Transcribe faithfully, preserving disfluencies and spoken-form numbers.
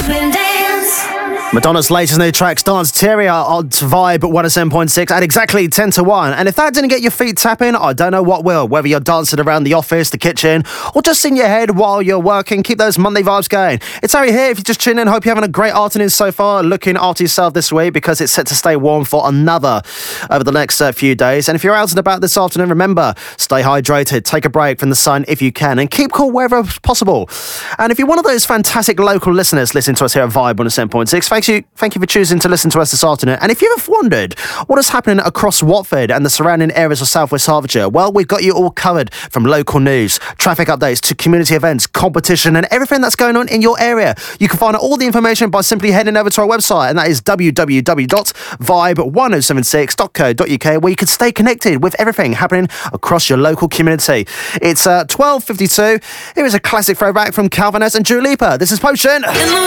Madonna's latest new track, Dance Teria on Vibe one oh seven point six at exactly ten to one. And if that didn't get your feet tapping, I don't know what will. Whether you're dancing around the office, the kitchen, or just in your head while you're working, keep those Monday vibes going. It's Harry here. If you're just tuning in, hope you're having a great afternoon so far. Looking after yourself this week because it's set to stay warm for another over the next uh, few days. And if you're out and about this afternoon, remember, stay hydrated, take a break from the sun if you can, and keep cool wherever possible. And if you're one of those fantastic local listeners listening to us here at Vibe one oh seven point six, thank you, thank you for choosing to listen to us this afternoon. And if you've wondered what is happening across Watford and the surrounding areas of South West Hertfordshire, well, we've got you all covered from local news, traffic updates to community events, competition, and everything that's going on in your area. You can find out all the information by simply heading over to our website, and that is w w w dot vibe one oh seven six dot co dot u k, where you can stay connected with everything happening across your local community. It's uh, twelve fifty-two. Here is a classic throwback from Calvin Harris and Dua Lipa. This is Potion.